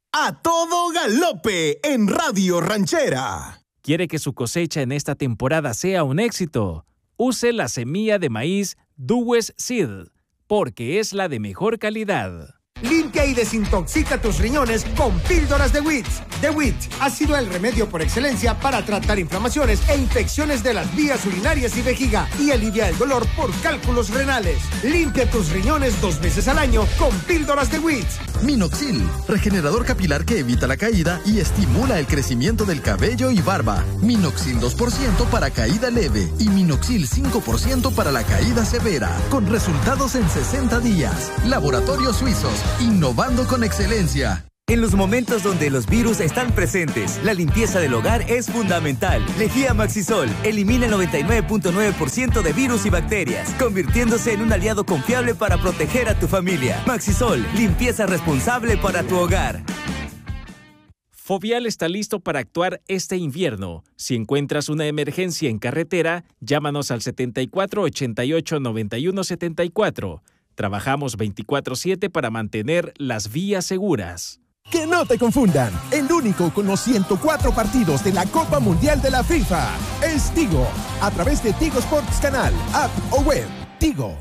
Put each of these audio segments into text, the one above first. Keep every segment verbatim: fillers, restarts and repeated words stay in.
A todo galope en Radio Ranchera. ¿Quiere que su cosecha en esta temporada sea un éxito? Use la semilla de maíz Duwes Seed, porque es la de mejor calidad. Limpia y desintoxica tus riñones con píldoras de Witz. The Witz ha sido el remedio por excelencia para tratar inflamaciones e infecciones de las vías urinarias y vejiga y alivia el dolor por cálculos renales. Limpia tus riñones dos veces al año con píldoras de Witz. Minoxil, regenerador capilar que evita la caída y estimula el crecimiento del cabello y barba. Minoxil dos por ciento para caída leve y Minoxil cinco por ciento para la caída severa, con resultados en sesenta días. Laboratorios Suizos, innovando con excelencia. En los momentos donde los virus están presentes, la limpieza del hogar es fundamental. Lejía Maxisol elimina el noventa y nueve punto nueve por ciento de virus y bacterias, convirtiéndose en un aliado confiable para proteger a tu familia. Maxisol, limpieza responsable para tu hogar. Fovial está listo para actuar este invierno. Si encuentras una emergencia en carretera, llámanos al setenta y cuatro, ochenta y ocho, noventa y uno, setenta y cuatro. Trabajamos veinticuatro siete para mantener las vías seguras. Que no te confundan, el único con los ciento cuatro partidos de la Copa Mundial de la FIFA es Tigo, a través de Tigo Sports Canal, app o web. Tigo.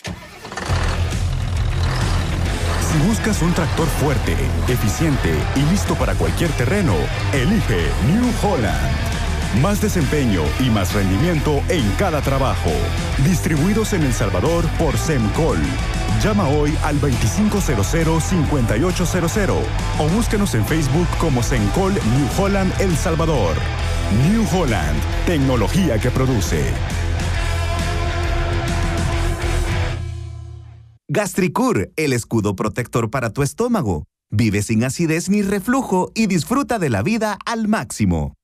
Si buscas un tractor fuerte, eficiente y listo para cualquier terreno, elige New Holland. Más desempeño y más rendimiento en cada trabajo. Distribuidos en El Salvador por Semcol. Llama hoy al veinticinco cero cero, cincuenta y ocho cero cero o búsquenos en Facebook como Semcol New Holland El Salvador. New Holland, tecnología que produce. Gastricur, el escudo protector para tu estómago. Vive sin acidez ni reflujo y disfruta de la vida al máximo.